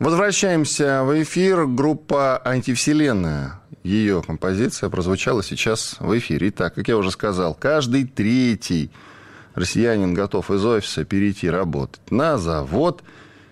Возвращаемся в эфир. Группа «Антивселенная». Ее композиция прозвучала сейчас в эфире. Итак, как я уже сказал, каждый третий россиянин готов из офиса перейти работать на завод.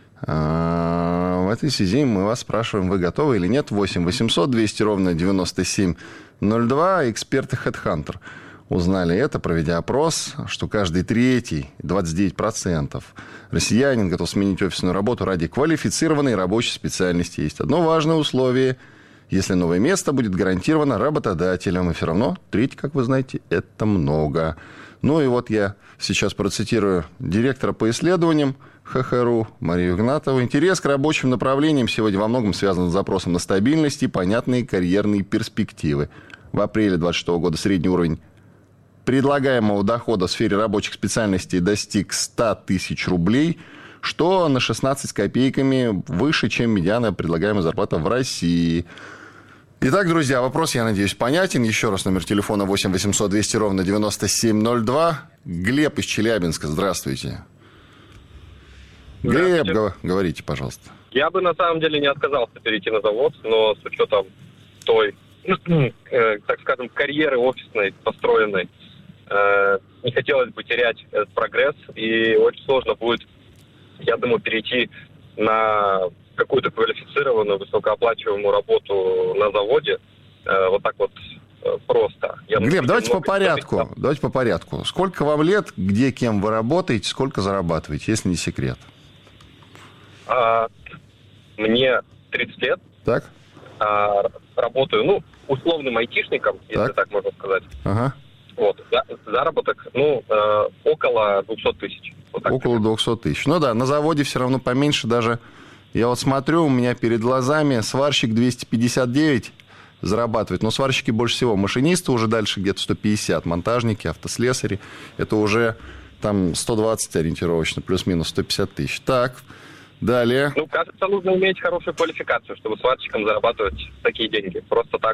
В этой связи мы вас спрашиваем, вы готовы или нет. 8 800 200 ровно 9702. Эксперты HeadHunter узнали это, проведя опрос, что каждый третий, 29%, россиянин готов сменить офисную работу ради квалифицированной рабочей специальности. Есть одно важное условие: если новое место будет гарантировано работодателем. И все равно треть, как вы знаете, это много. Ну и вот я сейчас процитирую директора по исследованиям ХХРУ Марию Игнатову. Интерес к рабочим направлениям сегодня во многом связан с запросом на стабильность и понятные карьерные перспективы. В апреле 2026 года средний уровень предлагаемого дохода в сфере рабочих специальностей достиг 100 тысяч рублей, что на 16 с копейками выше, чем медианная предлагаемая зарплата в России. Итак, друзья, вопрос, я надеюсь, понятен. Еще раз номер телефона 8 800 200 ровно 9702. Глеб из Челябинска, здравствуйте. Глеб, говорите, пожалуйста. Я бы на самом деле не отказался перейти на завод, но с учетом той, так скажем, карьеры офисной построенной, не хотелось бы терять этот прогресс, и очень сложно будет, я думаю, перейти на какую-то квалифицированную, высокооплачиваемую работу на заводе вот так вот просто. Глеб, давайте по порядку. Сколько вам лет, где, кем вы работаете, сколько зарабатываете, если не секрет? Мне 30 лет. Так. Работаю, условным айтишником, если так можно сказать. Ага. Вот, заработок, около 200 тысяч. Вот около 200 тысяч. Ну да, на заводе все равно поменьше даже. Я вот смотрю, у меня перед глазами сварщик 259 зарабатывает. Но сварщики больше всего. Машинисты уже дальше где-то 150. Монтажники, автослесари. Это уже там 120 ориентировочно, плюс-минус 150 тысяч. Так, далее. Кажется, нужно иметь хорошую квалификацию, чтобы сварщикам зарабатывать такие деньги. Просто так.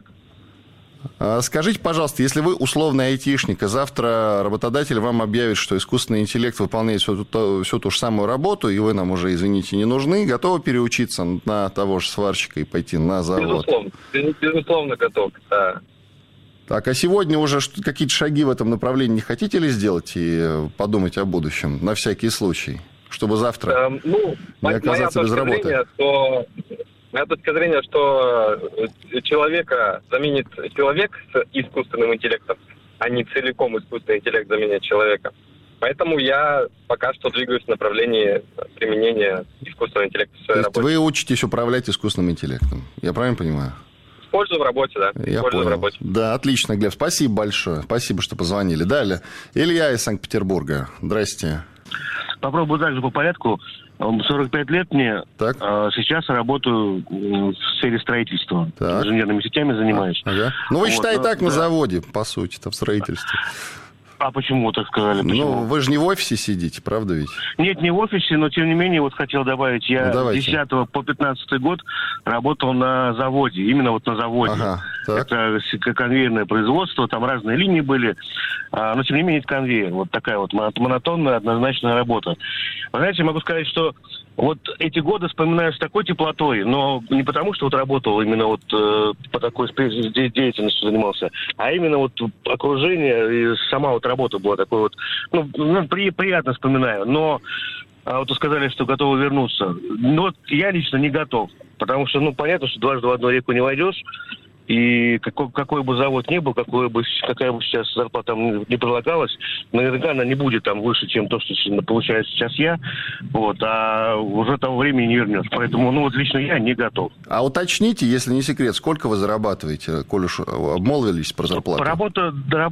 Скажите, пожалуйста, если вы условный айтишник, и завтра работодатель вам объявит, что искусственный интеллект выполняет всю ту же самую работу, и вы нам уже, извините, не нужны, готовы переучиться на того же сварщика и пойти на завод? Безусловно, готов, да. Так, а сегодня уже какие-то шаги в этом направлении не хотите ли сделать и подумать о будущем, на всякий случай, чтобы завтра не оказаться без работы? Моя точка зрения, что человека заменит человек с искусственным интеллектом, а не целиком искусственный интеллект заменяет человека. Поэтому я пока что двигаюсь в направлении применения искусственного интеллекта в своей работе. То есть вы учитесь управлять искусственным интеллектом, я правильно понимаю? Использую в работе, да. Я понял. Да, отлично, Глеб, спасибо большое. Спасибо, что позвонили. Далее. Илья из Санкт-Петербурга. Здрасте. Попробую также по порядку. 45 лет мне. Так. Сейчас работаю в сфере строительства. Так. Инженерными сетями занимаюсь. Ага. Вы считаете так на заводе, по сути, в строительстве. А почему так сказали? Почему? Вы же не в офисе сидите, правда ведь? Нет, не в офисе, но тем не менее, хотел добавить, я с 10 по 15 год работал на заводе, именно на заводе. Ага, это конвейерное производство, там разные линии были, но тем не менее это конвейер. Вот такая вот монотонная, однозначная работа. Вы знаете, могу сказать, что эти годы вспоминаю с такой теплотой, но не потому, что работал именно по такой деятельностью занимался, а именно окружение и сама работа была такой приятно вспоминаю. Но сказали, что готовы вернуться. Но я лично не готов, потому что, понятно, что дважды в одну реку не войдешь. И какой бы завод ни был, какая бы сейчас зарплата там не предлагалась, наверняка она не будет там выше, чем то, что получает сейчас я. А уже того времени не вернешь. Поэтому, лично я не готов. А уточните, если не секрет, сколько вы зарабатываете, коль уж обмолвились про зарплату? Работа,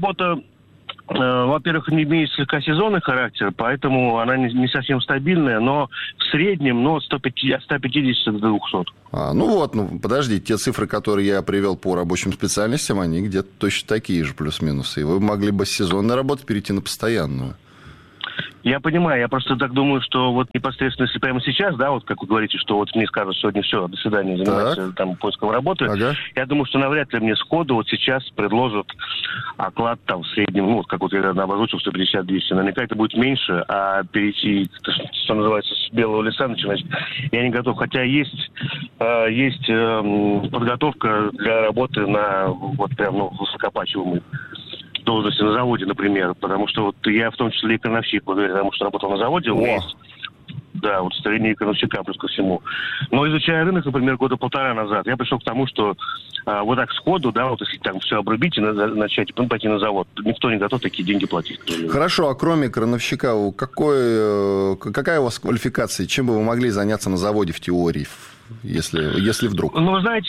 во-первых, не имеет слегка сезонный характер, поэтому она не совсем стабильная, но в среднем от 150 до 200. Подождите, те цифры, которые я привел по рабочим специальностям, они где-то точно такие же, плюс-минус. И вы могли бы с сезонной работы перейти на постоянную. Я понимаю, я просто так думаю, что вот непосредственно, если прямо сейчас, да, вот как вы говорите, что вот мне скажут сегодня все, до свидания, заниматься там поиском работы, я думаю, что навряд ли мне сходу вот сейчас предложат оклад там в среднем, ну, вот как вот я обозначил, 150-200, наверняка это будет меньше, а перейти, что называется, с белого леса начинать, я не готов. Хотя есть подготовка для работы на вот прям, ну, высокооплачиваемой должности на заводе, например, потому что вот я в том числе и крановщик, потому что работал на заводе, у меня есть, да, вот состояние крановщика плюс ко всему. Но изучая рынок, например, года 1,5 назад, я пришел к тому, что вот так сходу, да, вот если там все обрубить и начать пойти на завод, никто не готов такие деньги платить. Хорошо, а кроме крановщика, какая у вас квалификация? Чем бы вы могли заняться на заводе в теории, если вдруг? Ну, вы знаете,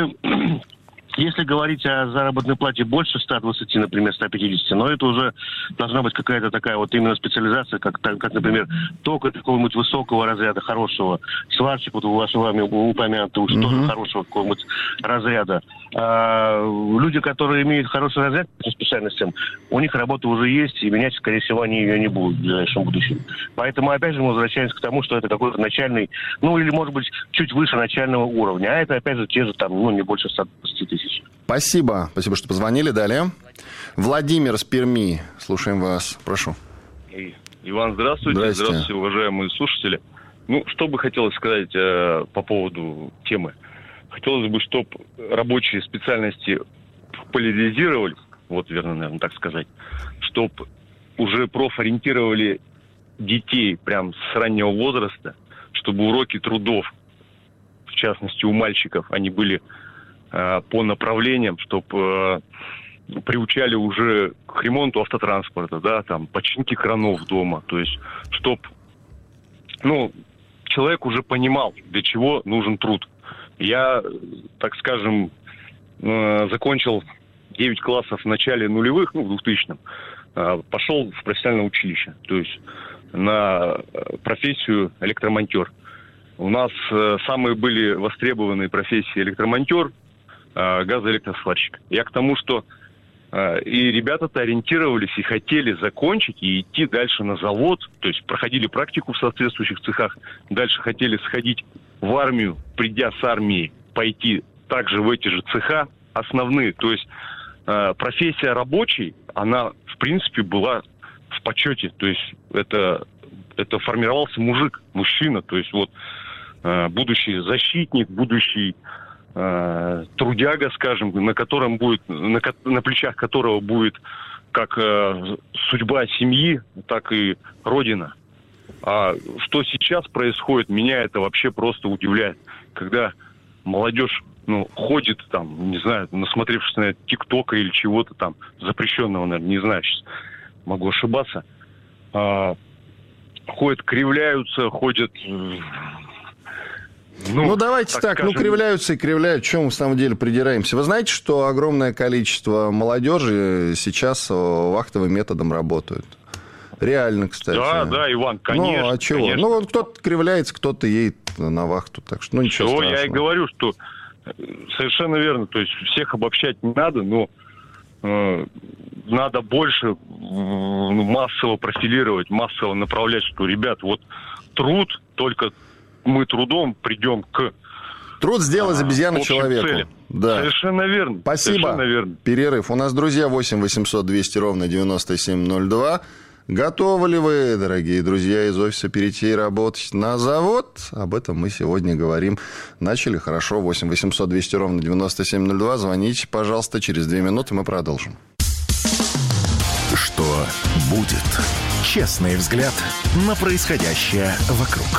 если говорить о заработной плате больше 120, например, 150, но это уже должна быть какая-то такая вот именно специализация, как например, токарь какого-нибудь высокого разряда, хорошего, сварщик, вот у вас вами упомянутый, уж тоже хорошего какого-нибудь разряда. Люди, которые имеют хороший разряд по специальностям, у них работа уже есть, и менять, скорее всего, они ее не будут в ближайшем будущем. Поэтому, опять же, мы возвращаемся к тому, что это какой-то начальный, ну, или, может быть, чуть выше начального уровня. А это, опять же, те же там, ну, не больше 120 тысяч. Спасибо, что позвонили. Далее. Владимир из Перми. Слушаем вас. Прошу. Иван, здравствуйте. Здравствуйте, уважаемые слушатели. Ну, что бы хотелось сказать по поводу темы. Хотелось бы, чтобы рабочие специальности популяризировали, вот верно, наверное, так сказать, чтобы уже профориентировали детей прям с раннего возраста, чтобы уроки трудов, в частности, у мальчиков, они были по направлениям, чтобы приучали уже к ремонту автотранспорта, да, там, починке кранов дома, то есть, чтобы, ну, человек уже понимал, для чего нужен труд. Я, так скажем, закончил 9 классов в начале нулевых, ну, в 2000-м, пошел в профессиональное училище, то есть на профессию электромонтер. У нас самые были востребованные профессии электромонтер, газоэлектросварщик. Я к тому, что и ребята-то ориентировались и хотели закончить и идти дальше на завод, то есть проходили практику в соответствующих цехах, дальше хотели сходить в армию, придя с армии, пойти также в эти же цеха основные. То есть профессия рабочий, она в принципе была в почете, то есть это формировался мужчина, то есть вот будущий защитник, будущий трудяга, скажем, на котором будет, на плечах которого будет как судьба семьи, так и родина. А что сейчас происходит, меня это вообще просто удивляет. Когда молодежь, ну, ходит там, не знаю, насмотревшись на ТикТока или чего-то там запрещенного, наверное, не знаю, сейчас могу ошибаться, ходят, кривляются, ходят... Ну, давайте так, скажем... кривляются и кривляют. Чем мы, в самом деле, придираемся? Вы знаете, что огромное количество молодежи сейчас вахтовым методом работают? Реально, кстати. Да, Иван, конечно. Ну, а чего? Конечно. Ну, вот кто-то кривляется, кто-то едет на вахту. Так что, ну, ничего страшного. Я и говорю, что совершенно верно. То есть, всех обобщать не надо, но надо больше массово профилировать, массово направлять, что, ребят, вот труд только... Мы трудом придем к... Труд сделать из обезьяны человеку. Да. Совершенно верно. Спасибо. Совершенно верно. Перерыв. У нас, друзья, 8 800 200 ровно 9702. Готовы ли вы, дорогие друзья, из офиса перейти и работать на завод? Об этом мы сегодня говорим. Начали хорошо. 8 800 200 ровно 9702. Звоните, пожалуйста. Через 2 минуты мы продолжим. Что будет? Честный взгляд на происходящее вокруг.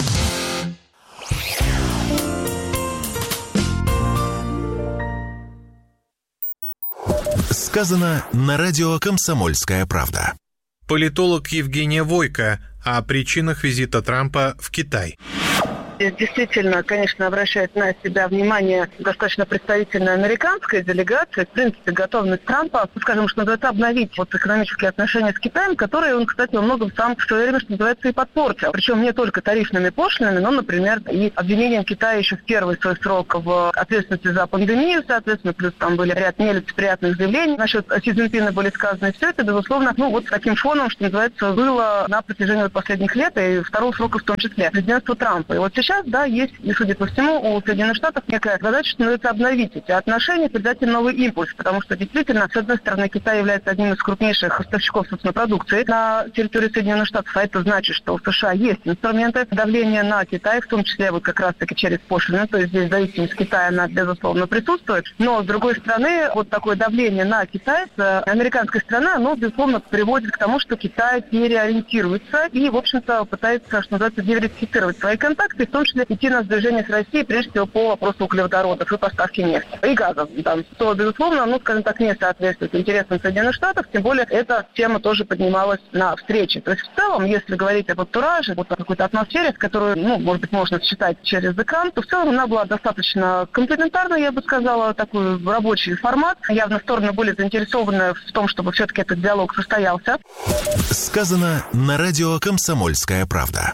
Сказано на радио «Комсомольская правда». Политолог Евгения Войко о причинах визита Трампа в Китай. Здесь действительно, конечно, обращает на себя внимание достаточно представительная американская делегация. В принципе, готовность Трампа, скажем, что называется, обновить экономические отношения с Китаем, которые он, кстати, во многом сам в свое время, что называется, и подпортил. Причем не только тарифными пошлинами, но, например, и обвинением Китая еще в первый свой срок в ответственности за пандемию, соответственно, плюс там были ряд нелицеприятных заявлений насчет Си Цзиньпина были сказаны. Все это, безусловно, таким фоном, что называется, было на протяжении последних лет и второго срока в том числе президентства Трампа. И вот сейчас, да, есть, и, судя по всему, у Соединенных Штатов некая задача, что называется, обновить эти отношения, придать им новый импульс, потому что действительно, с одной стороны, Китай является одним из крупнейших поставщиков, собственно, продукции на территории Соединенных Штатов, а это значит, что у США есть инструменты давления на Китай, в том числе как раз-таки через пошлины, то есть здесь зависимость Китая, она, безусловно, присутствует, но, с другой стороны, такое давление на Китай с американской стороны, оно, безусловно, приводит к тому, что Китай переориентируется и, в общем-то, пытается, что называется, диверсифицировать свои контакты, в том числе идти на сближение с Россией, прежде всего, по вопросу углеводородов и поставки нефти и газа, что, безусловно, скажем так, не соответствует интересам Соединенных Штатов, тем более эта тема тоже поднималась на встрече. То есть, в целом, если говорить об антураже, о какой-то атмосфере, которую, может быть, можно считать через экран, то в целом она была достаточно комплементарной, я бы сказала, такой рабочий формат. Явно стороны были заинтересованы в том, чтобы все-таки этот диалог состоялся. Сказано на радио «Комсомольская правда».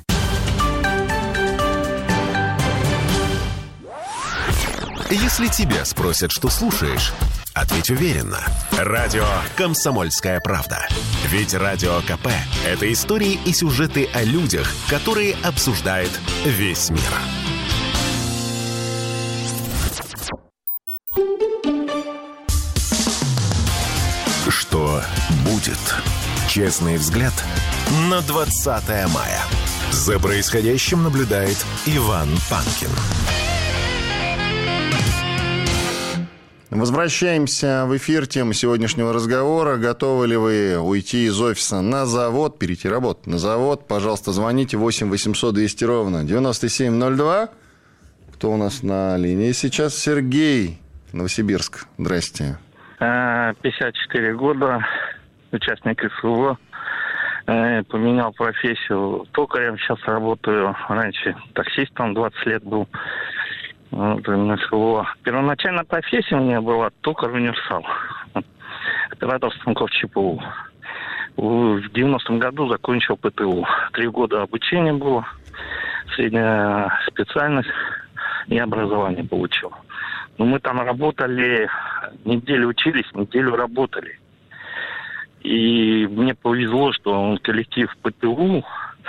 Если тебя спросят, что слушаешь, ответь уверенно. Радио «Комсомольская правда». Ведь Радио КП – это истории и сюжеты о людях, которые обсуждает весь мир. Что будет? Честный взгляд на 20 мая. За происходящим наблюдает Иван Панкин. Возвращаемся в эфир. Тема сегодняшнего разговора. Готовы ли вы уйти из офиса на завод, перейти работать на завод? Пожалуйста, звоните 8 800 200 ровно 9702. Кто у нас на линии сейчас? Сергей, Новосибирск. Здрасте. 54 года, участник СВО. Поменял профессию токарем. Сейчас работаю. Раньше таксистом 20 лет был. Первоначальная профессия у меня была токарь-универсал. Оператор станков ЧПУ. В 90-м году закончил ПТУ. 3 года обучения было. Средняя специальность и образование получил. Но мы там работали, неделю учились, неделю работали. И мне повезло, что коллектив ПТУ,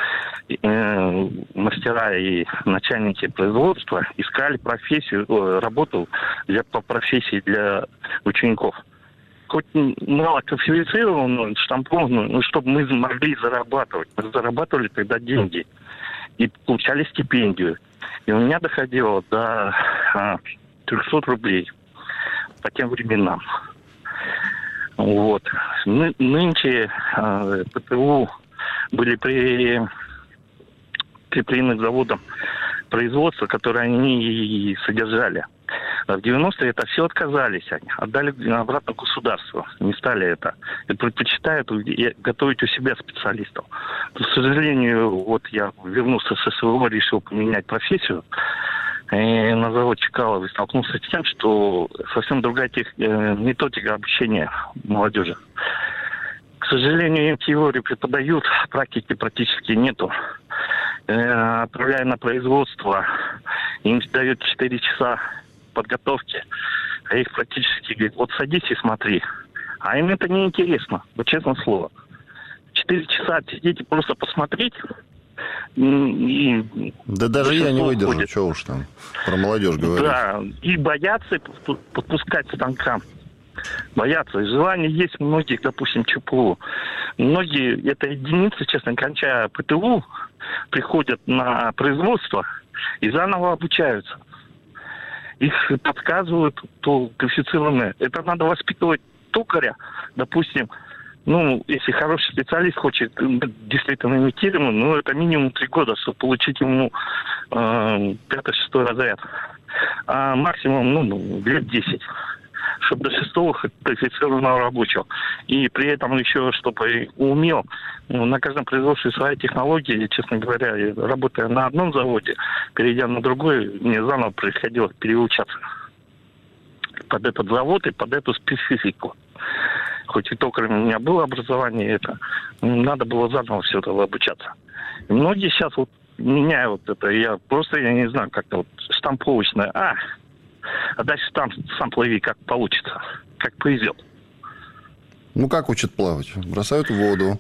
мастера и начальники производства искали работу по профессии для учеников. Хоть мало квалифицированную, штампованную, чтобы мы могли зарабатывать. Мы зарабатывали тогда деньги и получали стипендию. И у меня доходило до 300 рублей по тем временам. Нынче ПТУ были прикреплены к заводам производства, которые они и содержали. А в 90-е это все отказались. Они отдали обратно государству. Не стали это. И предпочитают готовить у себя специалистов. К сожалению, я вернулся с СВО, решил поменять профессию. И на завод Чкалов столкнулся с тем, что совсем другая методика обучения молодежи. К сожалению, им теорию преподают, практики практически нету. Отправляя на производство, им дают 4 часа подготовки, а их практически говорят, садись и смотри. А им это не интересно, честное слово. 4 часа сидеть и просто посмотреть. Да даже я не выдержу, что уж там про молодежь говорить. Да, и боятся подпускать станкам. Боятся. Желание есть многих, допустим, ЧПУ. Многие, это единицы, честно, кончая ПТУ, приходят на производство и заново обучаются. Их подсказывают, то квалифицированные. Это надо воспитывать токаря, допустим. Если хороший специалист хочет действительно имитировать, это минимум 3 года, чтобы получить ему 5-6 разряд. А максимум, лет 10. Чтобы до 6-го квалифицированного рабочего. и при этом еще, чтобы умел. На каждом производстве своя технология. И, честно говоря, работая на одном заводе, перейдя на другой, мне заново приходилось переучаться под этот завод и под эту специфику. Хоть и токарем у меня было образование, это надо было заново все это обучаться. И многие сейчас вот меняют вот это. Я не знаю, как-то вот штамповочное. А дальше сам плыви, как получится, как повезет. Ну, как учат плавать? Бросают в воду.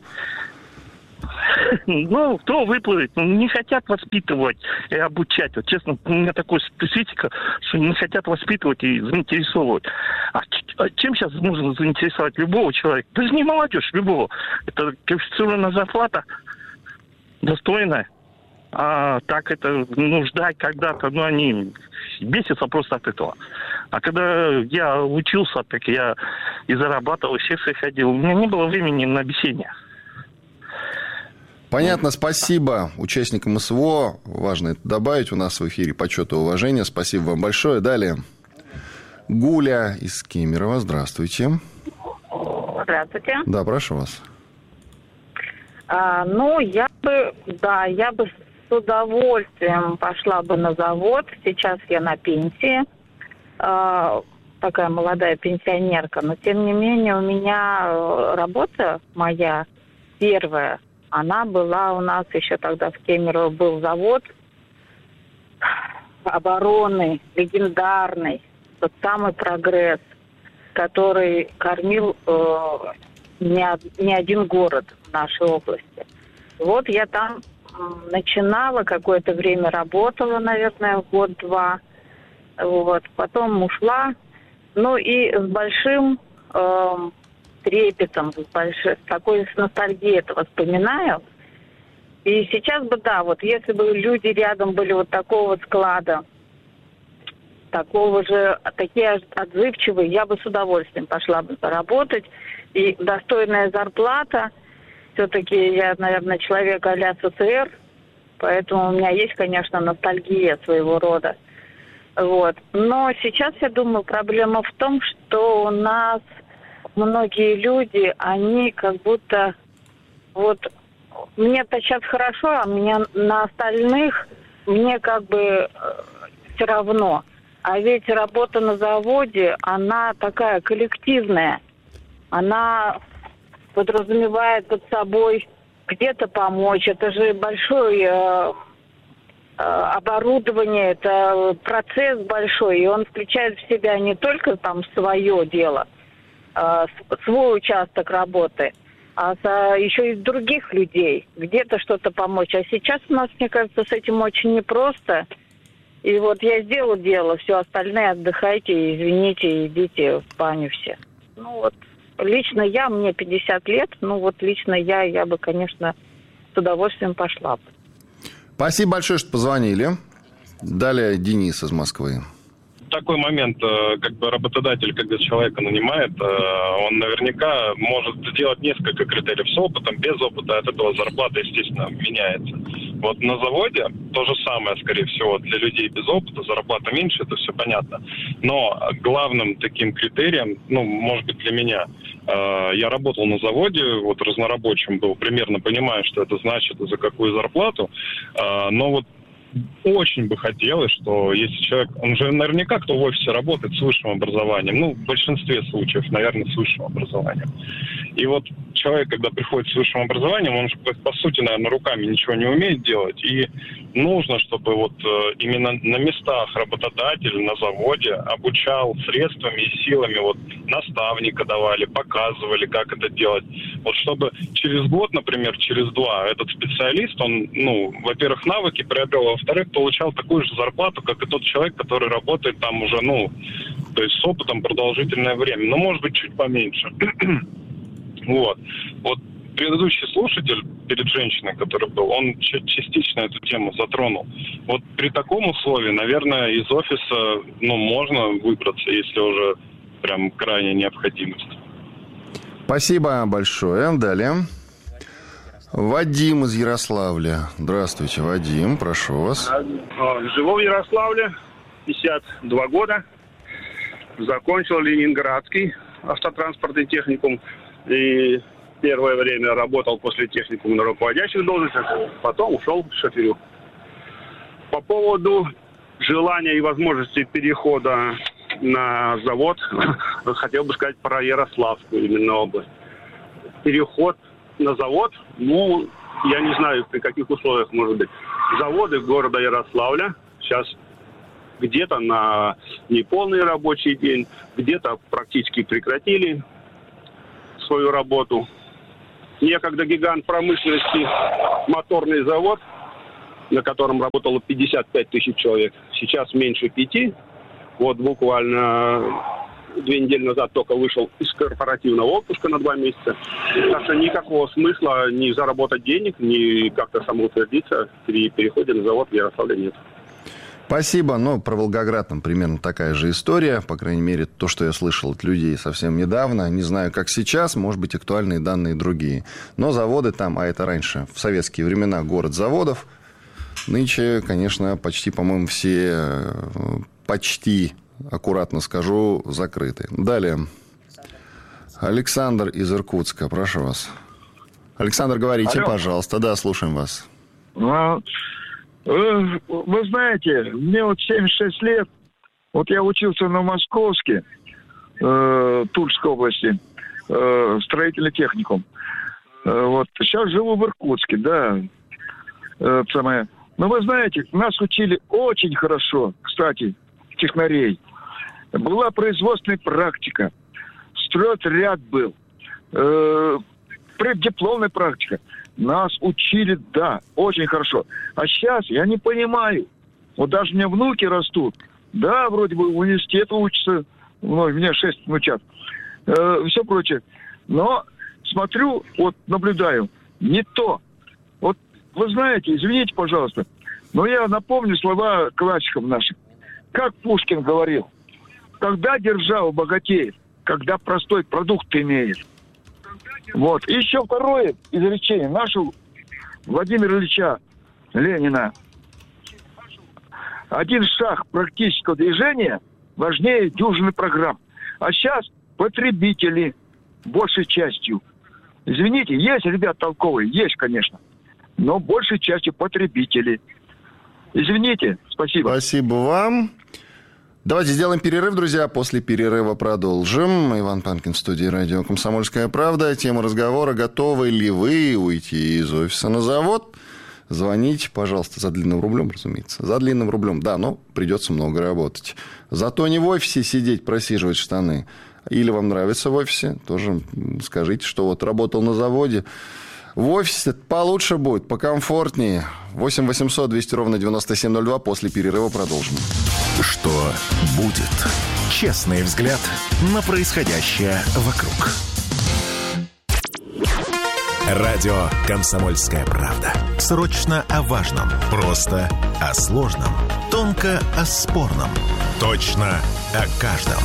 Ну, кто выплывет? Не хотят воспитывать и обучать. Вот, честно, у меня такая специфика, что не хотят воспитывать и заинтересовывать. А чем сейчас можно заинтересовать любого человека? Да не молодежь, любого. Это квалифицированная зарплата, достойная. А так это, ждать когда-то, они бесятся просто от этого. А когда я учился, так я и зарабатывал, в секции ходил. У меня не было времени на бесение. Понятно, спасибо участникам СВО. Важно это добавить у нас в эфире. Почет и уважение. Спасибо вам большое. Далее. Гуля из Кемерово. Здравствуйте. Здравствуйте. Да, прошу вас. Я бы с удовольствием пошла бы на завод. Сейчас я на пенсии. Такая молодая пенсионерка. Но, тем не менее, у меня работа моя первая, она была у нас еще тогда в Кемерово был завод обороны, легендарный, тот самый «Прогресс», который кормил не один город в нашей области. Вот я там начинала, какое-то время работала, наверное, год-два. Вот. Потом ушла. И с большим трепетом, с такой ностальгией это воспоминаю. И сейчас бы, если бы люди рядом были вот такого склада, такие отзывчивые, я бы с удовольствием пошла бы поработать. И достойная зарплата. Все-таки я, наверное, человек а-ля СССР, поэтому у меня есть, конечно, ностальгия своего рода. Вот. Но сейчас, я думаю, проблема в том, что у нас многие люди, они как будто мне-то сейчас хорошо, а на остальных мне как бы все равно. А ведь работа на заводе, она такая коллективная. Она подразумевает под собой где-то помочь. Это же большое оборудование, это процесс большой, и он включает в себя не только там свое дело, свой участок работы, а еще и других людей, где-то что-то помочь. А сейчас у нас, мне кажется, с этим очень непросто. И вот я сделала дело, все остальные отдыхайте, извините, идите в баню все. Лично мне 50 лет, лично я бы, конечно, с удовольствием пошла бы. Спасибо большое, что позвонили. Далее Денис из Москвы. Такой момент, работодатель, когда человека нанимает, он наверняка может сделать несколько критериев с опытом, без опыта, от этого зарплата, естественно, меняется. Вот на заводе то же самое, скорее всего, для людей без опыта, зарплата меньше, это все понятно. Но главным таким критерием, может быть, для меня, я работал на заводе, разнорабочим был, примерно понимаю, что это значит и за какую зарплату, но очень бы хотелось, что если человек, он же наверняка, кто в офисе работает с высшим образованием, в большинстве случаев, наверное, с высшим образованием. И человек, когда приходит с высшим образованием, он же, по сути, наверное, руками ничего не умеет делать. И нужно, чтобы именно на местах работодатель на заводе обучал средствами и силами, наставника давали, показывали, как это делать. Чтобы через год, например, через два этот специалист, он, во-первых, навыки приобрел, а во-вторых, получал такую же зарплату, как и тот человек, который работает там уже, то есть с опытом продолжительное время. Но, может быть, чуть поменьше. Предыдущий слушатель перед женщиной, который был, он частично эту тему затронул. При таком условии, наверное, из офиса, можно выбраться, если уже прям крайняя необходимость. Спасибо большое. Далее. Вадим из Ярославля. Здравствуйте, Вадим, прошу вас. Живу в Ярославле, 52 года. Закончил Ленинградский автотранспортный техникум. И первое время работал после техникума на руководящих должностях, потом ушел в шоферю. По поводу желания и возможности перехода на завод, хотел бы сказать про Ярославскую именно область. Переход на завод, я не знаю, при каких условиях может быть. Заводы города Ярославля сейчас где-то на неполный рабочий день, где-то практически прекратили свою работу. Некогда гигант промышленности, моторный завод, на котором работало 55 тысяч человек, сейчас меньше 5. Вот буквально 2 недели назад только вышел из корпоративного отпуска на 2 месяца. Так что никакого смысла ни заработать денег, ни как-то самоутвердиться при переходе на завод в Ярославле нет. Спасибо. Про Волгоград там примерно такая же история. По крайней мере, то, что я слышал от людей совсем недавно. Не знаю, как сейчас. Может быть, актуальные данные другие. Но заводы там, а это раньше, в советские времена, город заводов. Нынче, конечно, почти, по-моему, все, почти, аккуратно скажу, закрыты. Далее. Александр из Иркутска. Прошу вас. Александр, говорите, пожалуйста. Да, слушаем вас. Вы знаете, мне 76 лет. Я учился на Московске, Тульской области, строительный техникум. Сейчас живу в Иркутске, да. Но вы знаете, нас учили очень хорошо, кстати, технарей. Была производственная практика, стройотряд был, преддипломная практика. Нас учили, да, очень хорошо. А сейчас я не понимаю. Даже у меня внуки растут. Да, вроде бы в университете учатся. У меня 6 внучат. Все прочее. Но смотрю, наблюдаю. Не то. Вы знаете, извините, пожалуйста, но я напомню слова классиков наших. Как Пушкин говорил. Когда держава богатеет, когда простой продукт имеет. И еще второе изречение нашего Владимира Ильича Ленина. Один шаг практического движения важнее дюжины программ. А сейчас потребители большей частью. Извините, есть ребят толковые, есть, конечно. Но большей частью потребители. Извините, спасибо. Спасибо вам. Давайте сделаем перерыв, друзья. После перерыва продолжим. Иван Панкин в студии радио «Комсомольская правда». Тема разговора: готовы ли вы уйти из офиса на завод? Звоните, пожалуйста, за длинным рублем, разумеется. За длинным рублем, да, но придется много работать. Зато не в офисе сидеть, просиживать штаны. Или вам нравится в офисе, тоже скажите, что работал на заводе. В офисе получше будет, покомфортнее. 8 800 200 ровно 9702. После перерыва продолжим. Что будет? Честный взгляд на происходящее вокруг. Радио «Комсомольская правда». Срочно о важном. Просто о сложном. Тонко о спорном. Точно о каждом.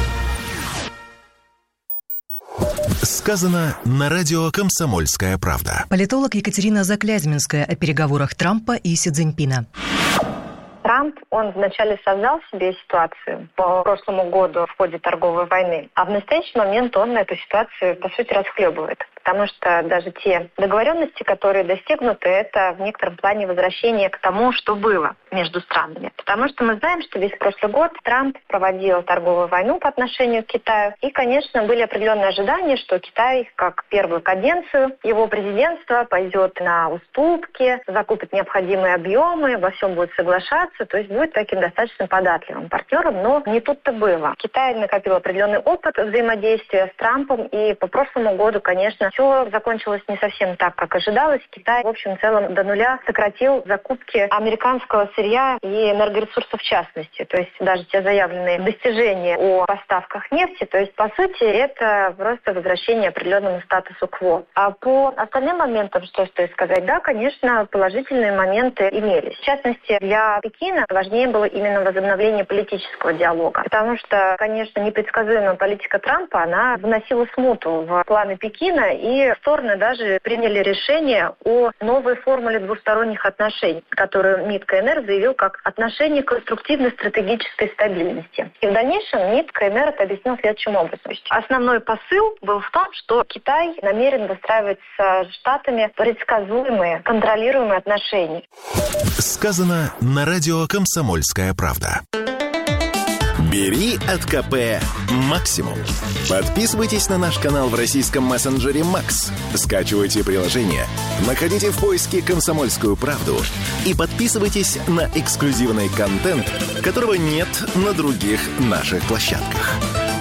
Сказано на радио «Комсомольская правда». Политолог Екатерина Заклязьминская о переговорах Трампа и Си Цзиньпина. Трамп, он вначале создал себе ситуацию по прошлому году в ходе торговой войны, а в настоящий момент он эту ситуацию, по сути, расхлебывает. Потому что даже те договоренности, которые достигнуты, это в некотором плане возвращение к тому, что было между странами. Потому что мы знаем, что весь прошлый год Трамп проводил торговую войну по отношению к Китаю. И, конечно, были определенные ожидания, что Китай, как первую каденцию его президентства, пойдет на уступки, закупит необходимые объемы, во всем будет соглашаться, то есть будет таким достаточно податливым партнером. Но не тут-то было. Китай накопил определенный опыт взаимодействия с Трампом, и по прошлому году, конечно, все закончилось не совсем так, как ожидалось. Китай, в общем, в целом до нуля сократил закупки американского сырья и энергоресурсов в частности. То есть даже те заявленные достижения о поставках нефти, то есть, по сути, это просто возвращение определенному статусу кво. А по остальным моментам, что стоит сказать, да, конечно, положительные моменты имелись. В частности, для Пекина важнее было именно возобновление политического диалога. Потому что, конечно, непредсказуемая политика Трампа, она вносила смуту в планы Пекина, и стороны даже приняли решение о новой формуле двусторонних отношений, которую МИД КНР заявил как отношение конструктивной стратегической стабильности. И в дальнейшем МИД КНР это объяснил следующим образом. Основной посыл был в том, что Китай намерен выстраивать с Штатами предсказуемые, контролируемые отношения. Сказано на радио «Комсомольская правда». Бери от КП максимум. Подписывайтесь на наш канал в российском мессенджере Max. Скачивайте приложение, находите в поиске «Комсомольскую правду» и подписывайтесь на эксклюзивный контент, которого нет на других наших площадках.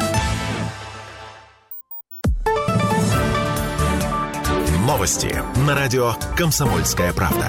Новости на радио «Комсомольская правда».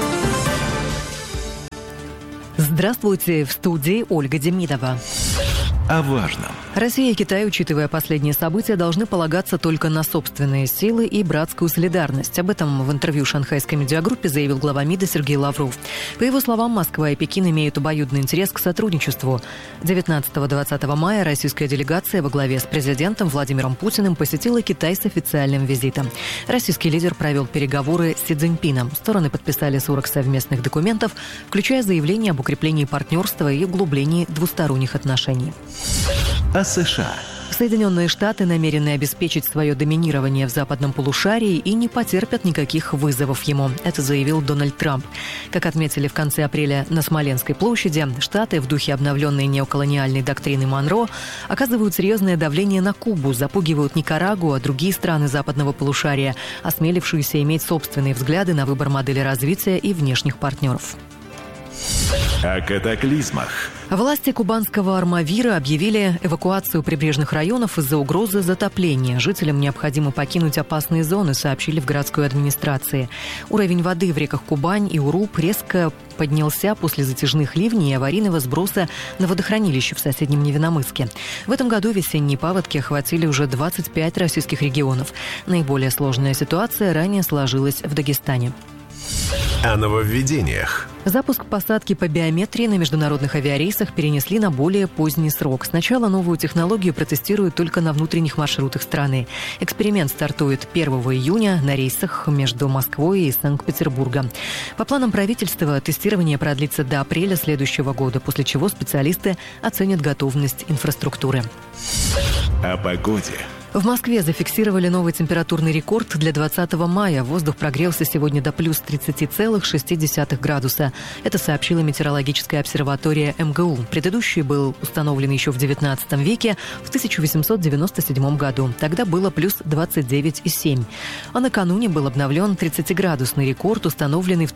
Здравствуйте, в студии Ольга Демидова. О важном. Россия и Китай, учитывая последние события, должны полагаться только на собственные силы и братскую солидарность. Об этом в интервью шанхайской медиагруппе заявил глава МИДа Сергей Лавров. По его словам, Москва и Пекин имеют обоюдный интерес к сотрудничеству. 19-20 мая российская делегация во главе с президентом Владимиром Путиным посетила Китай с официальным визитом. Российский лидер провел переговоры с Си Цзиньпином. Стороны подписали 40 совместных документов, включая заявление об укреплении партнерства и углублении двусторонних отношений. О США. Соединенные Штаты намерены обеспечить свое доминирование в западном полушарии и не потерпят никаких вызовов ему. Это заявил Дональд Трамп. Как отметили в конце апреля на Смоленской площади, Штаты в духе обновленной неоколониальной доктрины Монро оказывают серьезное давление на Кубу, запугивают Никарагуа, а другие страны западного полушария, осмелившиеся иметь собственные взгляды на выбор модели развития и внешних партнеров. О катаклизмах. Власти кубанского Армавира объявили эвакуацию прибрежных районов из-за угрозы затопления. Жителям необходимо покинуть опасные зоны, сообщили в городской администрации. Уровень воды в реках Кубань и Уруб резко поднялся после затяжных ливней и аварийного сброса на водохранилище в соседнем Невиномысске. В этом году весенние паводки охватили уже 25 российских регионов. Наиболее сложная ситуация ранее сложилась в Дагестане. О нововведениях. Запуск посадки по биометрии на международных авиарейсах перенесли на более поздний срок. Сначала новую технологию протестируют только на внутренних маршрутах страны. Эксперимент стартует 1 июня на рейсах между Москвой и Санкт-Петербургом. По планам правительства, тестирование продлится до апреля следующего года, после чего специалисты оценят готовность инфраструктуры. О погоде. В Москве зафиксировали новый температурный рекорд для 20 мая. Воздух прогрелся сегодня до плюс 30,6 градуса. Это сообщила метеорологическая обсерватория МГУ. Предыдущий был установлен еще в 19 веке, в 1897 году. Тогда было плюс 29,7. А накануне был обновлен 30-градусный рекорд, установленный в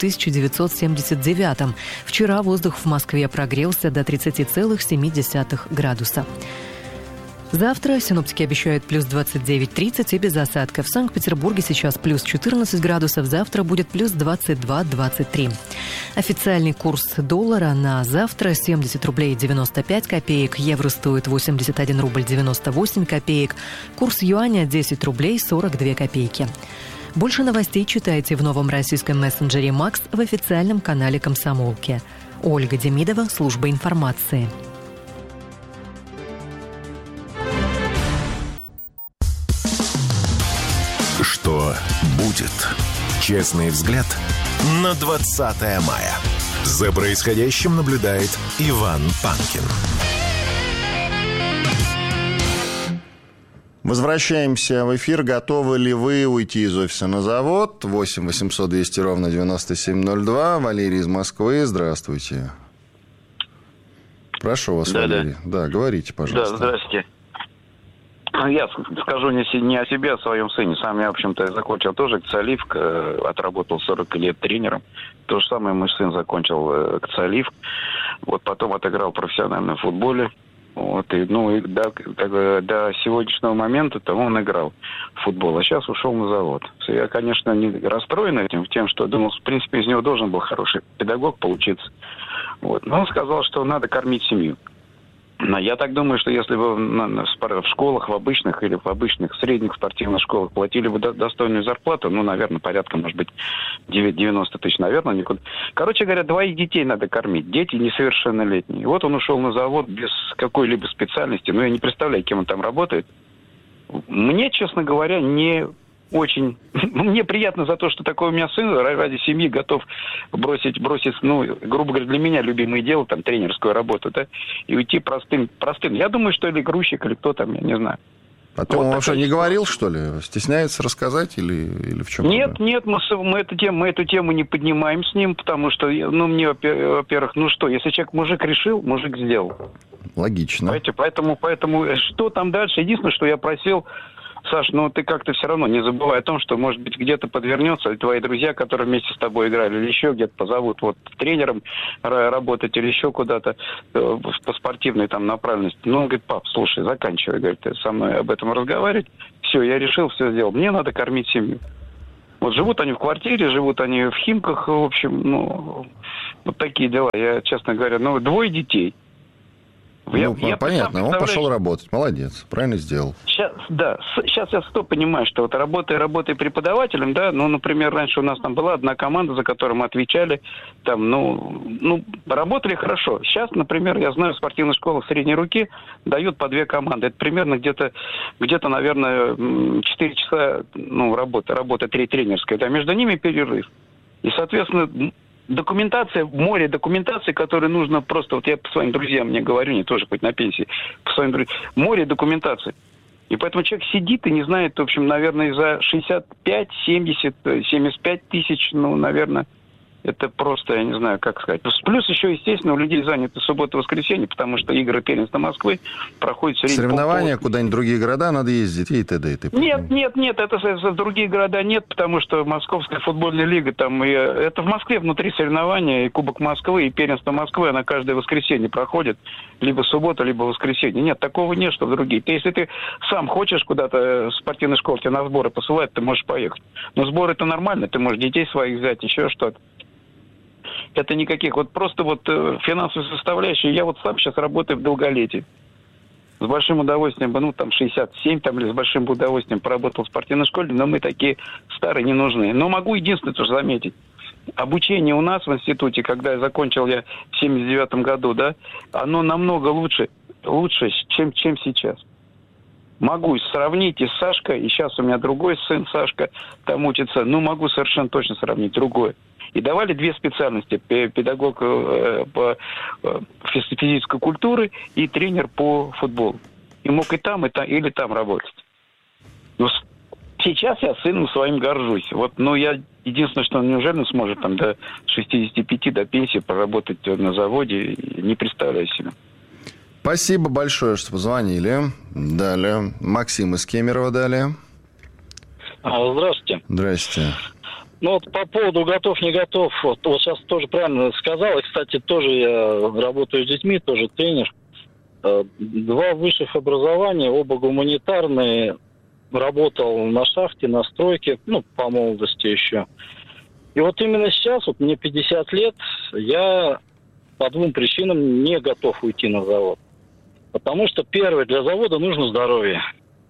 1979. Вчера воздух в Москве прогрелся до 30,7 градуса. Завтра синоптики обещают плюс 29-30 и без осадков. В Санкт-Петербурге сейчас плюс 14 градусов, завтра будет плюс 22-23. Официальный курс доллара на завтра 70 рублей 95 копеек, евро стоит 81 рубль 98 копеек, курс юаня 10 рублей 42 копейки. Больше новостей читайте в новом российском мессенджере Max в официальном канале «Комсомолки». Ольга Демидова, служба информации. Что будет? Честный взгляд на 20 мая. За происходящим наблюдает Иван Панкин. Возвращаемся в эфир. Готовы ли вы уйти из офиса на завод? 8 800 200 ровно 9702. Валерий из Москвы. Здравствуйте. Прошу вас, Валерий. Да, говорите, пожалуйста. Да, здравствуйте. Я скажу не о себе, а о своем сыне. Сам я, в общем-то, закончил тоже КЦАЛИФ, отработал 40 лет тренером. То же самое мой сын закончил КЦАЛИФ. Вот потом отыграл в профессиональном футболе. Вот, и до сегодняшнего момента-то он играл в футбол, а сейчас ушел на завод. Я, конечно, не расстроен этим, тем, что думал, в принципе, из него должен был хороший педагог получиться. Вот. Но он сказал, что надо кормить семью. Но я так думаю, что если бы в школах, в обычных или в обычных средних спортивных школах платили бы достойную зарплату, наверное, порядка, может быть, 90 тысяч, наверное, никуда. Короче говоря, 2 детей надо кормить. Дети несовершеннолетние. Вот он ушел на завод без какой-либо специальности. Я не представляю, кем он там работает. Мне, честно говоря, не очень. Мне приятно за то, что такой у меня сын ради семьи готов бросить, ну, грубо говоря, для меня любимое дело, там, тренерскую работу, да, и уйти простым. Я думаю, что или грузчик, или кто там, я не знаю. А ты он вообще не говорил, что ли? Стесняется рассказать или в чем? Нет, мы эту тему не поднимаем с ним, потому что, ну, мне, во-первых, ну что, если человек мужик решил, мужик сделал. Логично. Поэтому что там дальше? Единственное, что я просил, Саш, ну ты как-то все равно не забывай о том, что, может быть, где-то подвернется, твои друзья, которые вместе с тобой играли, или еще где-то позовут вот тренером работать, или еще куда-то по спортивной там направленности. Ну, он говорит: пап, слушай, заканчивай, говорит, со мной об этом разговаривать. Все, я решил, все сделал. Мне надо кормить семью. Вот живут они в квартире, живут они в Химках, в общем, ну, вот такие дела. Я, честно говоря, 2 детей. Понятно, он пошел работать. Молодец, правильно сделал. Сейчас я понимаю, что вот работая преподавателем, да, ну, например, раньше у нас там была одна команда, за которую мы отвечали, там, ну, работали хорошо. Сейчас, например, я знаю, спортивная школа средней руки дают по 2 команды. Это примерно где-то, наверное, 4 часа, ну, работа 3 тренерская, да, между ними перерыв. И, соответственно, море документации, которые нужно просто... Вот я по своим друзьям мне говорю, не тоже хоть на пенсии, по своим друзьям, море документации. И поэтому человек сидит и не знает, в общем, наверное, за 65, 70, 75 тысяч, ну, наверное, это просто, я не знаю, как сказать. Плюс еще, естественно, у людей заняты суббота и воскресенье, потому что игры первенства Москвы проходят все время... Соревнования, куда-нибудь в другие города надо ездить и т.д. и т.п. Нет, это в другие города нет, потому что Московская футбольная лига, там, это в Москве внутри соревнования, и Кубок Москвы, и первенство Москвы, она каждое воскресенье проходит, либо суббота, либо воскресенье. Нет, такого нет, что в другие. Если ты сам хочешь куда-то в спортивной школе, тебя на сборы посылать, ты можешь поехать. Но сборы это нормально, ты можешь детей своих взять, еще что-то. Это никаких, вот просто вот финансовая составляющая. Я вот сам сейчас работаю в долголетии. С большим удовольствием, ну, там, 67, там, или с большим удовольствием поработал в спортивной школе, но мы такие старые не нужны. Но могу единственное тоже заметить. Обучение у нас в институте, когда я закончил в 79 году, да, оно намного лучше, чем сейчас. Могу сравнить и с Сашкой, и сейчас у меня другой сын Сашка там учится, но могу совершенно точно сравнить другое. И давали 2 специальности: педагог по физической культуре и тренер по футболу. И мог и там или там работать. Но сейчас я сыном своим горжусь. Вот, ну, я единственное, что неужели он сможет там до 65, до пенсии поработать на заводе, не представляю себе. Спасибо большое, что позвонили. Далее. Максим из Кемерово далее. Здравствуйте. Здрасте. Ну вот по поводу готов, не готов, вот сейчас тоже правильно сказал. И, кстати, тоже я работаю с детьми, тоже тренер. 2 высших образования, оба гуманитарные. Работал на шахте, на стройке, ну, по молодости еще. И вот именно сейчас, вот мне 50 лет, я по 2 причинам не готов уйти на завод. Потому что, первое, для завода нужно здоровье.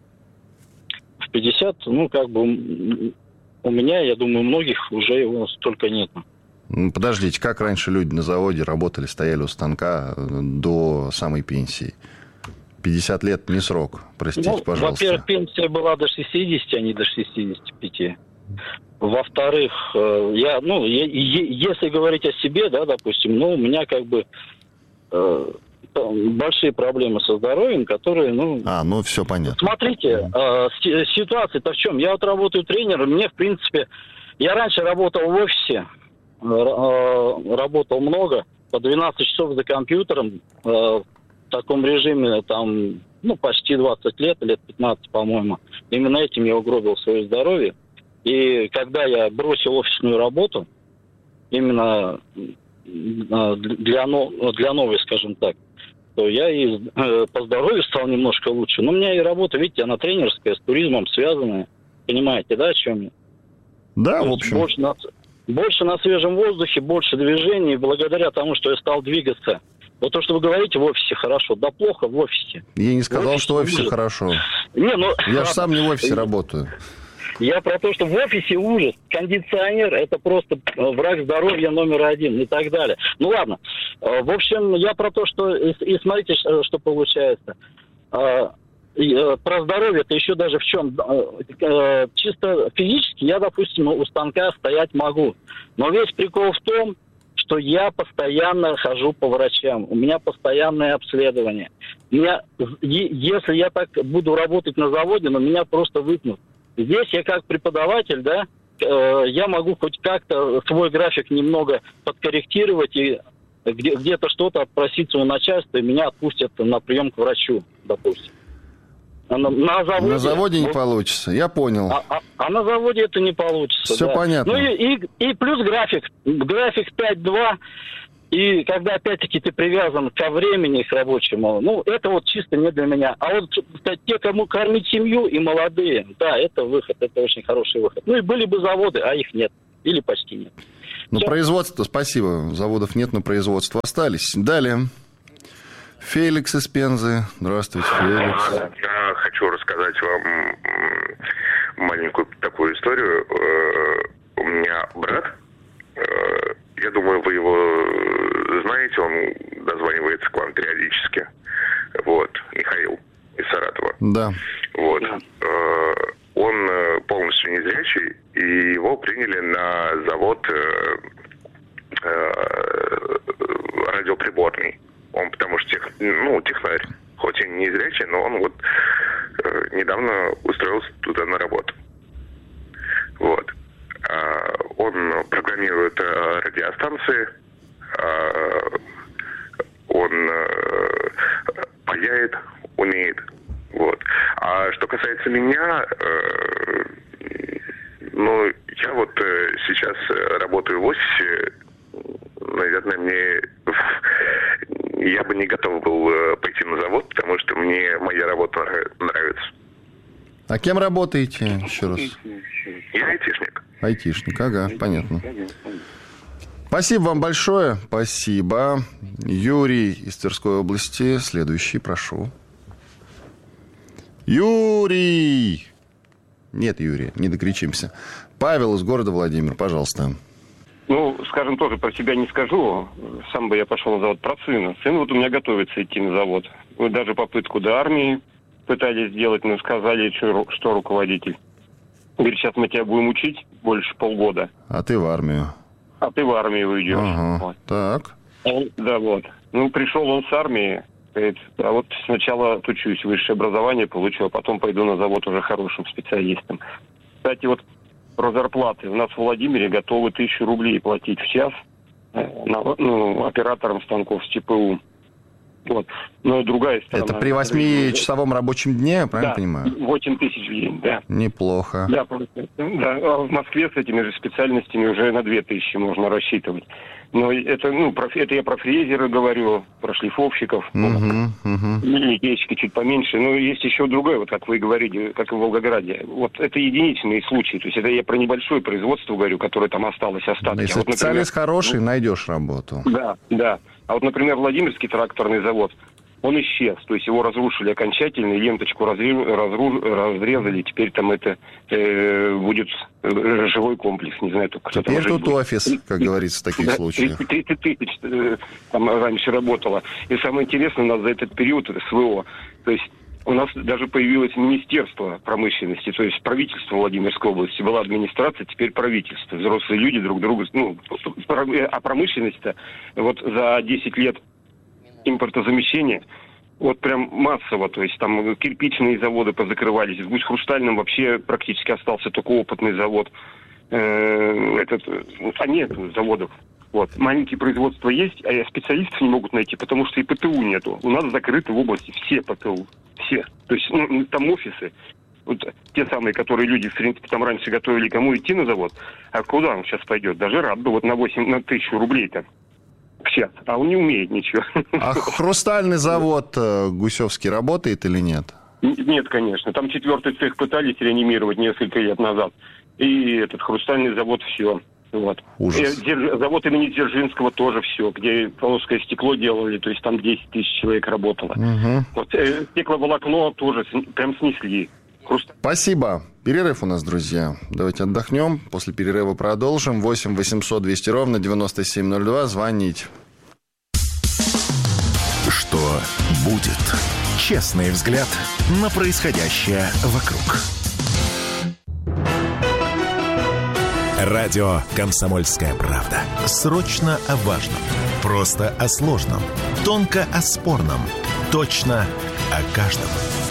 В 50, ну, как бы... У меня, я думаю, у многих уже его столько нет. Подождите, как раньше люди на заводе работали, стояли у станка до самой пенсии? 50 лет не срок, простите, пожалуйста. Во-первых, пенсия была до 60, а не до 65. Во-вторых, если говорить о себе, да, допустим, ну, у меня как бы большие проблемы со здоровьем, которые, ну... все понятно. Смотрите, ситуация-то в чем? Я вот работаю тренером, мне, в принципе... Я раньше работал в офисе, работал много, по 12 часов за компьютером, в таком режиме, там, ну, почти 20 лет 15, по-моему. Именно этим я угробил свое здоровье. И когда я бросил офисную работу, именно для новой, скажем так, то я и по здоровью стал немножко лучше. Но у меня и работа, видите, она тренерская, с туризмом связанная. Понимаете, да, о чем я? Да, в общем. Больше на свежем воздухе, больше движений, благодаря тому, что я стал двигаться. Вот то, что вы говорите, в офисе хорошо. Да плохо в офисе. Я не сказал, что в офисе же Я же сам не в офисе работаю. Я про то, что в офисе ужас. Кондиционер – это просто враг здоровья номер 1 и так далее. Ну ладно. В общем, я про то, что... И смотрите, что получается. про здоровье-то еще даже в чем? Чисто физически я, допустим, у станка стоять могу. Но весь прикол в том, что я постоянно хожу по врачам. У меня постоянное обследование. Если я так буду работать на заводе, меня просто выпнут. Здесь я как преподаватель, да, я могу хоть как-то свой график немного подкорректировать и где-то что-то отпроситься у начальства, и меня отпустят на прием к врачу, допустим. На заводе не получится, я понял. А на заводе это не получится. Все понятно. Ну и плюс график 5-2, и когда опять-таки ты привязан ко времени, к рабочему, это вот чисто не для меня. А вот те, кому кормить семью и молодые, да, это выход, это очень хороший выход. Ну и были бы заводы, а их нет, или почти нет. Производство, спасибо, заводов нет, но производства остались. Далее. Феликс из Пензы. Здравствуйте, Феликс. Я хочу рассказать вам маленькую такую историю. У меня брат, я думаю, вы его знаете, он дозванивается к вам периодически. Вот, Михаил из Саратова. Да. Вот. Он полностью незрячий, и его приняли на завод радиоприборный. Он потому что технарь, хоть и не зрячий, но он вот недавно устроился туда на работу. Вот. Он программирует радиостанции, он паяет, умеет. Вот. А что касается меня, я вот сейчас работаю в офисе. Наверное, я бы не готов был пойти на завод, потому что мне моя работа нравится. А кем работаете, еще раз? Я айтишник. Айтишник, ага, понятно. Спасибо вам большое. Спасибо. Юрий из Тверской области. Следующий, прошу. Юрий! Нет, Юрий, не докричимся. Павел из города Владимир, пожалуйста. Скажем, тоже про себя не скажу. Сам бы я пошел на завод про сына. Сын вот у меня готовится идти на завод. Вот даже попытку до армии пытались сделать, но сказали, что руководитель. Говорит, сейчас мы тебя будем учить больше полгода. А ты в армию. А ты в армию уйдешь. Ага, вот. Так. Да, вот. Пришел он с армии. Говорит, а вот сначала отучусь, высшее образование получу, а потом пойду на завод уже хорошим специалистом. Кстати, вот про зарплаты. У нас в Владимире готовы 1000 рублей платить в час операторам станков с ЧПУ. Вот. Но другая сторона... Это при 8-часовом рабочем дне, правильно понимаю? 8 тысяч в день, да. Неплохо. Да, да. А в Москве с этими же специальностями уже на 2000 можно рассчитывать. Но это я про фрезеры говорю, про шлифовщиков, литейщики чуть поменьше. Но есть еще другое, вот как вы говорите, как и в Волгограде. Вот это единичные случаи. То есть это я про небольшое производство говорю, которое там осталось, остатки. Если специалист хороший, найдешь работу. Да, да. А вот, например, Владимирский тракторный завод, он исчез. То есть его разрушили окончательно, ленточку разрезали. Теперь там это будет живой комплекс. Не знаю, кто там. Теперь тут офис, как говорится, в таких случаях. 30 тысяч там раньше работало. И самое интересное, у нас за этот период СВО. То есть у нас даже появилось Министерство промышленности, то есть правительство Владимирской области. Была администрация, теперь правительство. Взрослые люди друг другу... А промышленность-то вот за 10 лет импортозамещения вот прям массово. То есть там кирпичные заводы позакрывались. В Гусь-Хрустальном вообще практически остался только опытный завод. А нет заводов. Вот. Маленькие производства есть, а специалистов не могут найти, потому что и ПТУ нету. У нас закрыты в области все ПТУ. Все. То есть там офисы, вот те самые, которые люди, в принципе, там раньше готовили, кому идти на завод, а куда он сейчас пойдет? Даже рад бы вот на 1000 рублей-то в час, а он не умеет ничего. А хрустальный завод Гусевский работает или нет? Нет, конечно. Там 4-й цех пытались реанимировать несколько лет назад. И этот хрустальный завод все. Вот. Завод имени Дзержинского тоже все, где полоское стекло делали, то есть там 10 тысяч человек работало. Вот, стекловолокно тоже прям снесли. Спасибо. Перерыв у нас, друзья. Давайте отдохнем. После перерыва продолжим. 8 800 200 ровно 9702. Звоните. Что будет. Честный взгляд на происходящее вокруг. Радио «Комсомольская правда». Срочно о важном. Просто о сложном. Тонко о спорном. Точно о каждом.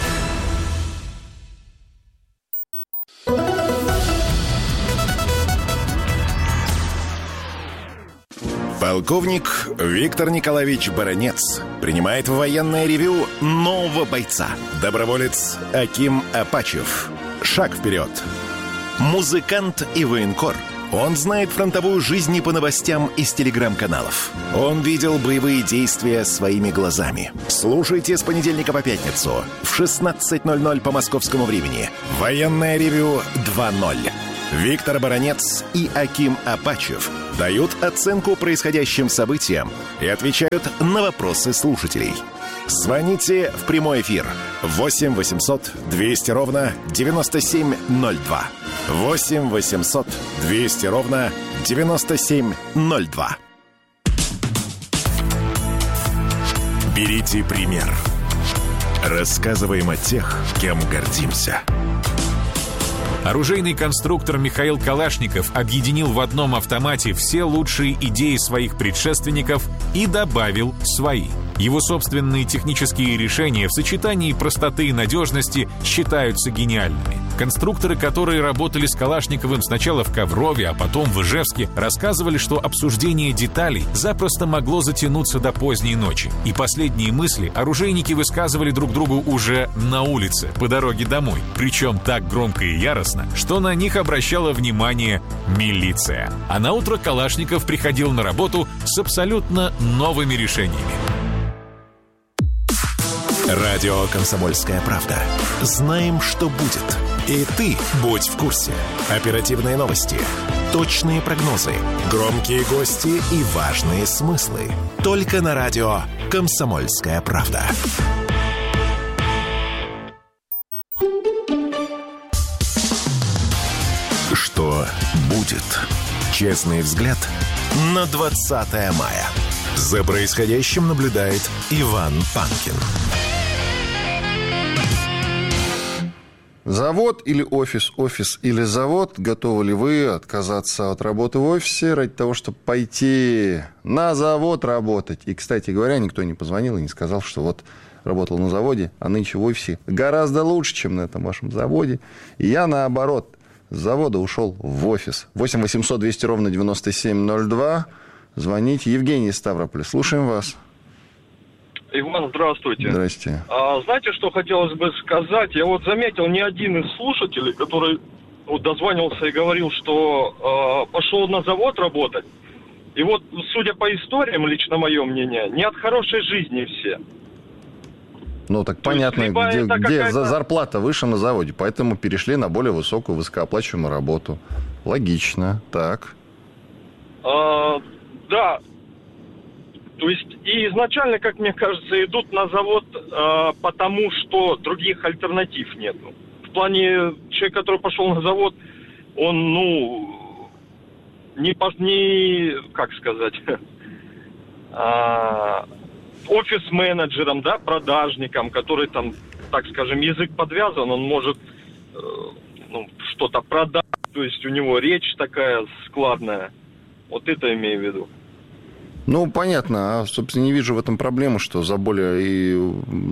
Полковник Виктор Николаевич Баранец принимает в военное ревю нового бойца. Доброволец Аким Апачев. Шаг вперед. Музыкант и военкор. Он знает фронтовую жизнь не по новостям из телеграм-каналов. Он видел боевые действия своими глазами. Слушайте с понедельника по пятницу в 16:00 по московскому времени. Военное ревю 2.0. Виктор Баранец и Аким Апачев дают оценку происходящим событиям и отвечают на вопросы слушателей. Звоните в прямой эфир 8 800 200 ровно 9702. 8 800 200 ровно 9702. Берите пример. Рассказываем о тех, кем гордимся. Оружейный конструктор Михаил Калашников объединил в одном автомате все лучшие идеи своих предшественников и добавил свои. Его собственные технические решения в сочетании простоты и надежности считаются гениальными. Конструкторы, которые работали с Калашниковым сначала в Коврове, а потом в Ижевске, рассказывали, что обсуждение деталей запросто могло затянуться до поздней ночи. И последние мысли оружейники высказывали друг другу уже на улице, по дороге домой. Причем так громко и яростно, что на них обращала внимание милиция. А наутро Калашников приходил на работу с абсолютно новыми решениями. Радио «Комсомольская правда». Знаем, что будет. И ты будь в курсе. Оперативные новости, точные прогнозы, громкие гости и важные смыслы. Только на радио «Комсомольская правда». Что будет? Честный взгляд на 20 мая. За происходящим наблюдает Иван Панкин. Завод или офис, офис или завод? Готовы ли вы отказаться от работы в офисе ради того, чтобы пойти на завод работать? И, кстати говоря, никто не позвонил и не сказал, что вот работал на заводе, а нынче в офисе гораздо лучше, чем на этом вашем заводе. И я, наоборот, с завода ушел в офис. 8 800 200 ровно 9702. Звоните. Евгений из Ставрополя. Слушаем вас. Иван, здравствуйте. Здрасте. Знаете, что хотелось бы сказать? Я вот заметил, ни один из слушателей, который вот дозванивался и говорил, что пошел на завод работать. И вот, судя по историям, лично мое мнение, не от хорошей жизни все. Ну, так понятно, где зарплата выше на заводе, поэтому перешли на более высокую, высокооплачиваемую работу. Логично. Так. Да. То есть, и изначально, как мне кажется, идут на завод потому, что других альтернатив нету. В плане, человек, который пошел на завод, он, как сказать, офис-менеджером, да, продажником, который там, так скажем, язык подвязан, он может что-то продать, то есть у него речь такая складная. Вот это имею в виду. Ну, понятно. Собственно, не вижу в этом проблемы, что за более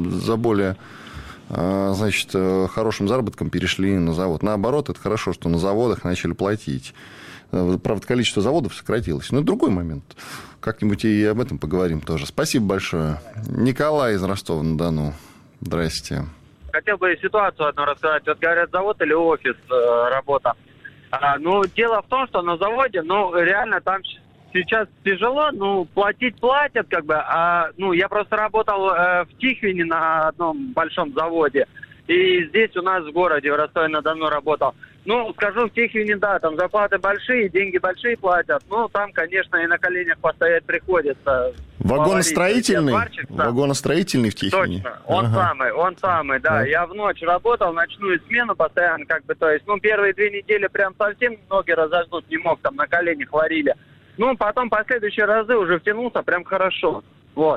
хорошим заработком перешли на завод. Наоборот, это хорошо, что на заводах начали платить. Правда, количество заводов сократилось. Но это другой момент. Как-нибудь и об этом поговорим тоже. Спасибо большое. Николай из Ростова-на-Дону. Здрасте. Хотел бы ситуацию одну рассказать. Вот говорят, завод или офис, работа. Дело в том, что на заводе, реально там сейчас тяжело, платить платят, я просто работал в Тихвине на одном большом заводе, и здесь у нас в городе, в Ростове-на-Дону работал. Скажу, в Тихвине, да, там зарплаты большие, деньги большие платят, там, конечно, и на коленях постоять приходится. Вагоностроительный? Вагоностроительный в Тихвине? Точно, он самый, да. Я в ночь работал, ночную смену постоянно, первые 2 недели прям совсем ноги разожгнуть не мог, там на коленях варили. Потом последующие разы уже втянулся прям хорошо. Вот.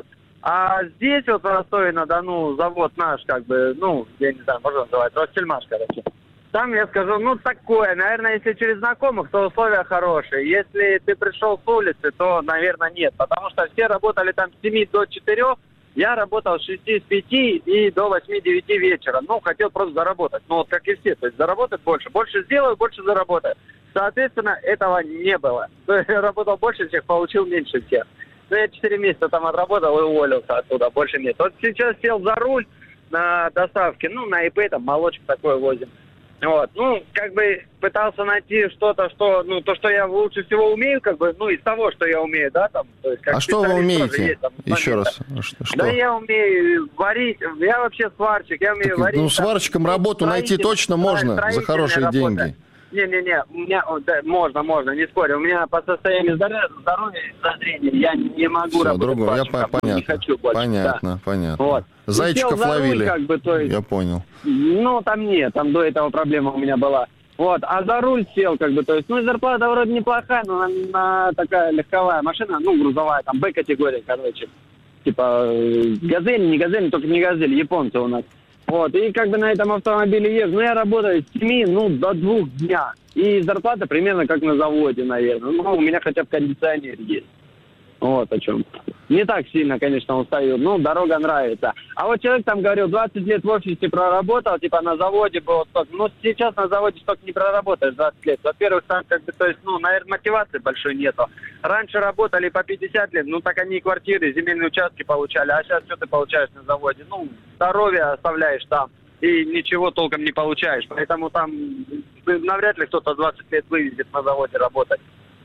А здесь вот в Ростове-на-Дону завод наш, как бы, ну, я не знаю, можно называть, Ростельмаш, короче. Там, я скажу, ну, такое. Наверное, если через знакомых, то условия хорошие. Если ты пришел с улицы, то, наверное, нет. Потому что все работали там с 7 до 4. Я работал с 6, с 5 и до 8-9 вечера. Ну, хотел просто заработать. Ну, вот как и все. То есть заработать больше. Больше сделаю, больше заработаю. Соответственно, этого не было. То есть я работал больше всех, получил меньше всех. Ну, я 4 месяца там отработал и уволился оттуда. Больше месяцев. Вот сейчас сел за руль на доставке. Ну, на ИП, там, молочек такой возим. Вот, ну, как бы пытался найти что-то, что, ну, то, что я лучше всего умею, как бы, ну, из того, что я умею, да, там. То есть, как что вы умеете? Есть, там, еще раз. Что? Да, я умею варить, я вообще сварщик, я умею варить. Ну, сварщиком работу найти точно можно за хорошие деньги. Не-не-не, у меня, да, можно, не спорю. У меня по состоянию здоровья и зрения я не могу все, работать сварщиком, понятно, не хочу больше. Понятно. Вот. Зайчиков ловили, как бы, то есть, я понял. Ну, там нет, там до этого проблема у меня была. Вот, а за руль сел, как бы, то есть, ну, зарплата вроде неплохая, но на такая легковая машина, ну, грузовая, там, Б-категория, короче. Типа, газель, не газель, только не газель, японцы у нас. Вот, и как бы на этом автомобиле езжу. Ну, я работаю с 7, до 2 дня. И зарплата примерно как на заводе, наверное. Ну, у меня хотя бы кондиционер есть. Вот о чем. Не так сильно, конечно, устаю. Ну, дорога нравится. А вот человек там говорил, 20 лет в офисе проработал, типа на заводе был столько. Ну, сейчас на заводе столько не проработаешь 20 лет. Во-первых, там как бы, то есть, ну, наверное, мотивации большой нету. Раньше работали по 50 лет, ну, так они и квартиры, земельные участки получали. А сейчас что ты получаешь на заводе? Ну, здоровье оставляешь там. И ничего толком не получаешь. Поэтому там навряд ли кто-то 20 лет вывезет на заводе работать.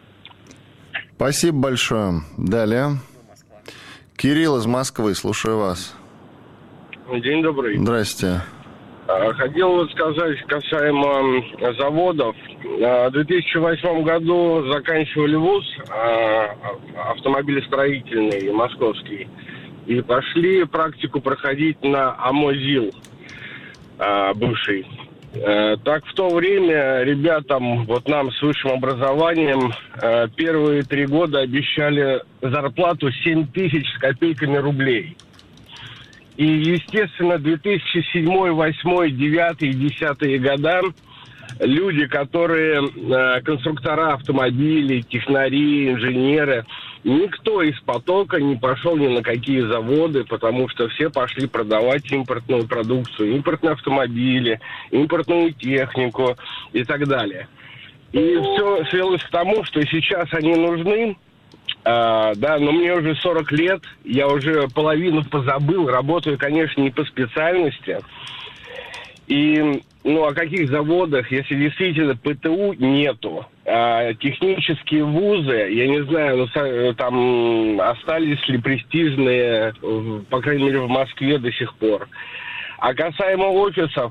Спасибо большое. Далее. Кирилл из Москвы, слушаю вас. День добрый. Здрасте. Хотел вот сказать касаемо заводов. В 2008 году заканчивали вуз автомобилестроительный московский. И пошли практику проходить на АМОЗИЛ бывший. Так в то время ребятам, вот нам с высшим образованием, первые 3 года обещали зарплату 7 тысяч с копейками рублей. И, естественно, 2007, 2008, 2009 и 2010 года люди, которые конструктора автомобилей, технари, инженеры, никто из потока не пошел ни на какие заводы, потому что все пошли продавать импортную продукцию, импортные автомобили, импортную технику и так далее. И все свелось к тому, что сейчас они нужны, да, но мне уже 40 лет, я уже половину позабыл, работаю, конечно, не по специальности. И, ну, о каких заводах, если действительно ПТУ нету, а технические вузы, я не знаю, там остались ли престижные, по крайней мере, в Москве до сих пор. А касаемо офисов,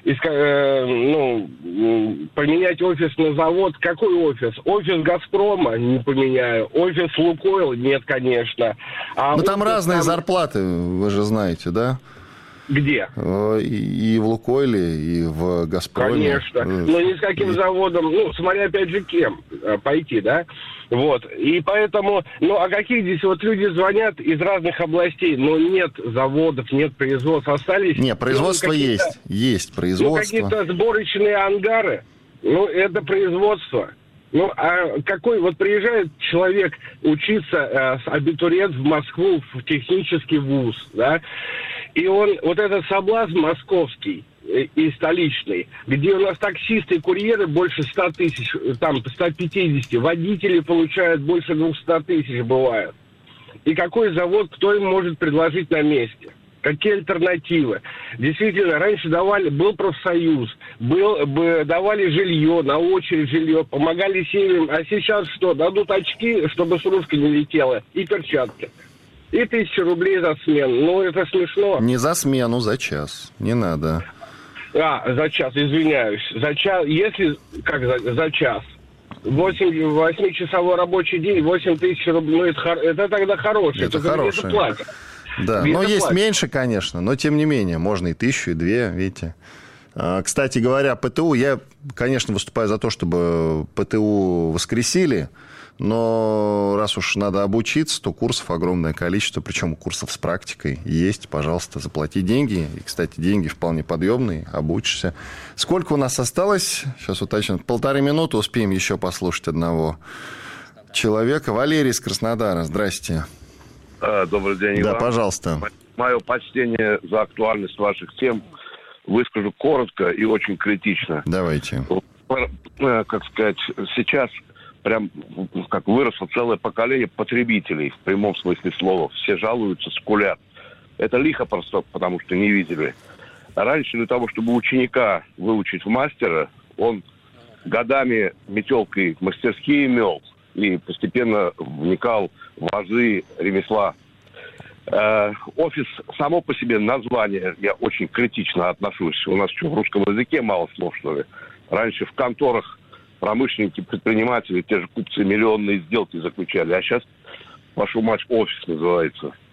поменять офис на завод, какой офис? Офис «Газпрома» не поменяю, офис «Лукойл» нет, конечно. Но там разные зарплаты, вы же знаете, да? Где? И в «Лукойле», и в «Газпроме». Конечно. Но ни с каким заводом, ну, смотря опять же кем пойти, да? Вот. И поэтому, ну, а какие здесь вот люди звонят из разных областей, но нет заводов, нет производств, остались... Нет, производство есть производство. Ну, какие-то сборочные ангары, ну, это производство. Ну, а какой, вот приезжает человек учиться, абитуриент в Москву, в технический вуз, да, и он, вот этот соблазн московский и столичный, где у нас таксисты и курьеры больше 100 тысяч, там, 150, водители получают больше 200 тысяч, бывает. И какой завод, кто им может предложить на месте? Какие альтернативы? Действительно, раньше был профсоюз, давали жилье, на очередь жилье, помогали семьям. А сейчас что? Дадут очки, чтобы сружка не летела, и перчатки. И 1000 рублей за смену. Ну, это смешно. Не за смену, за час. Не надо. За час, извиняюсь. За час, если, как за час? 8-часовой рабочий день, 8 тысяч рублей, ну, это тогда хорошее. Это хорошее. Да, но есть меньше, конечно, но тем не менее, можно и 1000, и 2, видите. Кстати говоря, ПТУ, я, конечно, выступаю за то, чтобы ПТУ воскресили, но раз уж надо обучиться, то курсов огромное количество, причем курсов с практикой есть. Пожалуйста, заплати деньги. И, кстати, деньги вполне подъемные, обучишься. Сколько у нас осталось? Сейчас уточню. 1,5 минуты, успеем еще послушать одного человека. Валерий из Краснодара, здрасте. Добрый день, Иван. Да, пожалуйста. Мое почтение за актуальность ваших тем выскажу коротко и очень критично. Давайте. Как сказать, сейчас прям как выросло целое поколение потребителей в прямом смысле слова. Все жалуются, скулят. Это лихо просто, потому что не видели. Раньше для того, чтобы ученика выучить в мастера, он годами метелкой в мастерские мел и постепенно вникал в азы ремесла. Офис само по себе название я очень критично отношусь. У нас что, в русском языке мало слов, что ли? Раньше в конторах промышленники, предприниматели, те же купцы миллионные сделки заключали. А сейчас, вашу мать, офис называется.